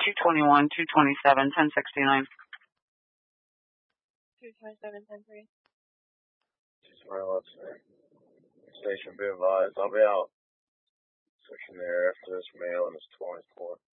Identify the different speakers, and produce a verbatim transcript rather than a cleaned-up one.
Speaker 1: two twenty-one, two twenty-seven, ten sixty-nine.
Speaker 2: two twenty-seven, ten three.
Speaker 3: Well, let's see. Station be advised. I'll be out. Switching there after this mail and it's twenty-four.